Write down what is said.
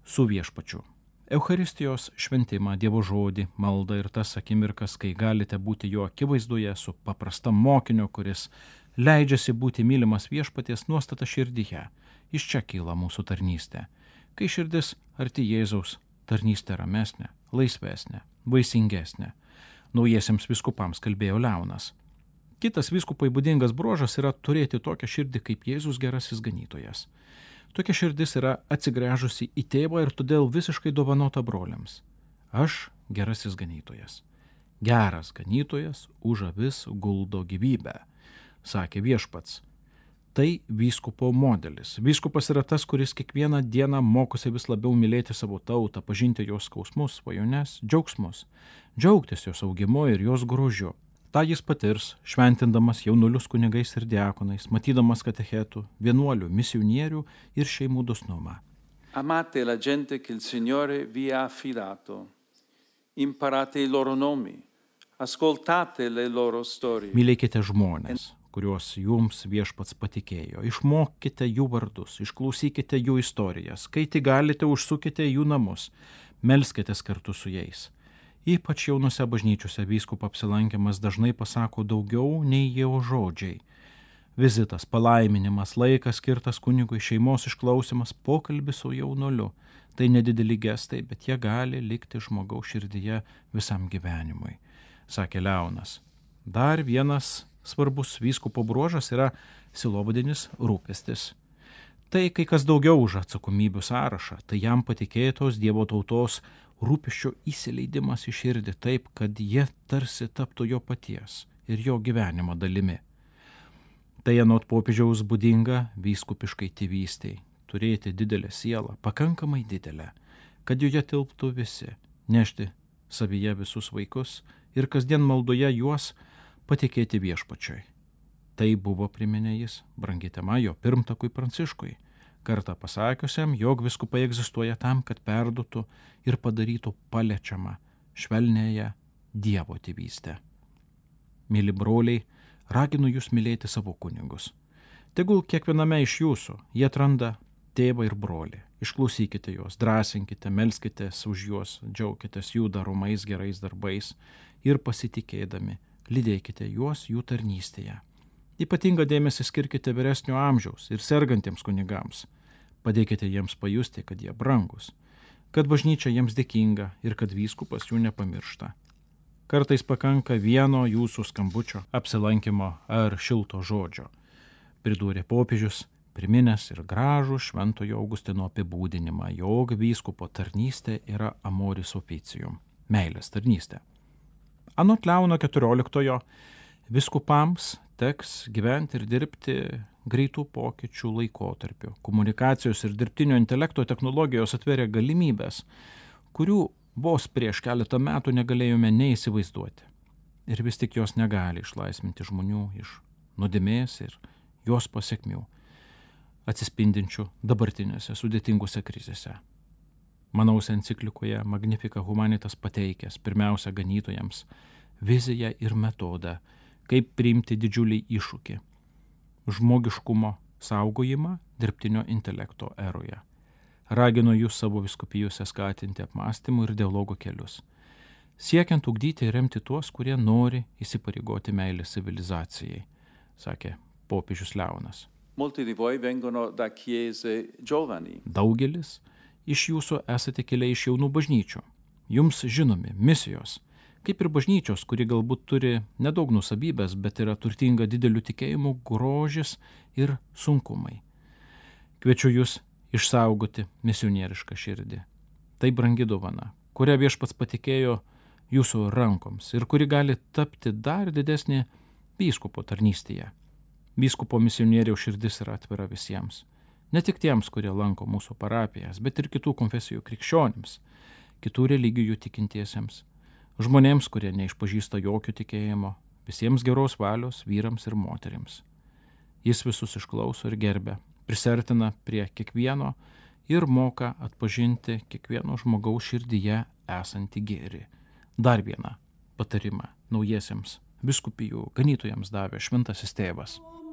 su viešpačiu. Eucharistijos šventimą, Dievo žodį, maldą ir tas akimirkas, kai galite būti jo akivaizdoje su paprasta mokinio, kuris leidžiasi būti mylimas viešpaties nuostata širdyje. Iš čia kyla mūsų tarnystė. Kai širdis arti Jėzaus, tarnystė ramesnė, laisvesnė, vaisingesnė. Naujiesiems vyskupams kalbėjo Leonas. Kitas vyskupui būdingas bruožas yra turėti tokią širdį kaip Jėzus gerasis ganytojas. Tokia širdis yra atsigręžusi į tėvą ir todėl visiškai dovanota broliams. Aš gerasis ganytojas. Geras ganytojas už avis guldo gyvybę, sakė viešpats. Tai vyskupo modelis. Vyskupas yra tas, kuris kiekvieną dieną mokosi vis labiau mylėti savo tautą, pažinti jos skausmus, svajones, džiaugsmus, džiaugtis jos augimu ir jos grožiu. Ta jis patirs, šventindamas jaunulius kunigais ir diakonais, matydamas katechetų, vienuolių, misionierių ir šeimų dosnumą. Amate la gente che il Signore vi ha affidato. Imparate i loro nomi. Ascoltate le loro storie. Mylėkite žmones, kuriuos jums viešpats patikėjo. Išmokite jų vardus, išklausykite jų istorijas. Kai tik galite, užsukite jų namus. Melskitės kartu su jais. Ypač jaunose bažnyčiose vyskupo apsilankimas dažnai pasako daugiau nei jo žodžiai. Vizitas, palaiminimas, laikas skirtas kunigui, šeimos išklausimas, pokalbis su jaunuoliu. Tai nedideli gestai, bet jie gali likti žmogaus širdyje visam gyvenimui, sakė Leonas. Dar vienas svarbus vyskupo bruožas yra sielovadinis rūpestis. Tai kai kas daugiau už atsakomybių sąrašą, tai jam patikėtos Dievo tautos rūpesčio įsileidimas į širdį taip, kad jie tarsi taptų jo paties ir jo gyvenimo dalimi. Tai anot popiežiaus būdinga vyskupiškai tėvystei, turėti didelę sielą, pakankamai didelę, kad joje tilptų visi, nešti savyje visus vaikus ir kasdien maldoje juos patikėti viešpačiui. Tai buvo, priminė jis, brangi tema jo pirmtakui Pranciškui, kartą pasakiusiam, jog vyskupai egzistuoja tam, kad perduotų ir padarytų paliečiamą, švelnėją Dievo tėvystę. Myli broliai, raginu jūs mylėti savo kunigus. Tegul kiekviename iš jūsų jie atranda tėvą ir brolį. Išklausykite juos, drąsinkite, melskitės už juos, džiaukitės jų daromais gerais darbais ir pasitikėdami lydėkite juos jų tarnystėje. Ypatingą dėmesį skirkite vyresnio amžiaus ir sergantiems kunigams. Padėkite jiems pajusti, kad jie brangus, kad bažnyčia jiems dėkinga ir kad vyskupas jų nepamiršta. Kartais pakanka vieno jūsų skambučio, apsilankimo ar šilto žodžio, pridūrė popiežius, priminęs ir gražų šventojo Augustino apibūdinimą, jog vyskupo tarnystė yra amoris officium, meilės tarnystė. Anot Leono XIV vyskupams teks gyventi ir dirbti greitų pokyčių laikotarpiu. Komunikacijos ir dirbtinio intelekto technologijos atveria galimybės, kurių vos prieš keletą metų negalėjome neįsivaizduoti. Ir vis tik jos negali išlaisvinti žmonių iš nuodėmės ir jos pasekmių, atsispindinčių dabartinėse sudėtingose krizėse. Manaus enciklikoje Magnificat Humanitas pateikęs pirmiausia ganytojams viziją ir metodą, kaip priimti didžiulį iššūkį – žmogiškumo saugojimą dirbtinio intelekto eroje. Ragino jūs savo vyskupijose skatinti apmąstymų ir dialogo kelius, siekiant ugdyti ir remti tuos, kurie nori įsipareigoti meilės civilizacijai, sakė popiežius Leonas. Molti di voi vengono da chiese giovani. Daugelis iš jūsų esate kilę iš jaunų bažnyčių. Jums žinomi misijos, kaip ir bažnyčios, kuri galbūt turi nedaug nusavybės, bet yra turtinga dideliu tikėjimu, grožis ir sunkumai. Kviečiu jūs išsaugoti misionierišką širdį. Tai brangi dovana, kurią viešpats patikėjo jūsų rankoms ir kuri gali tapti dar didesnė vyskupo tarnystėje. Vyskupo misionieriaus širdis yra atvira visiems. Ne tik tiems, kurie lanko mūsų parapijas, bet ir kitų konfesijų krikščionims, kitų religijų tikintiesiems, žmonėms, kurie neišpažįsta jokio tikėjimo, visiems geros valios vyrams ir moterims. Jis visus išklauso ir gerbia, prisertina prie kiekvieno ir moka atpažinti kiekvieno žmogaus širdyje esantį gėrį. Dar vieną patarimą naujiesiems vyskupijų ganytojams davė šventasis tėvas.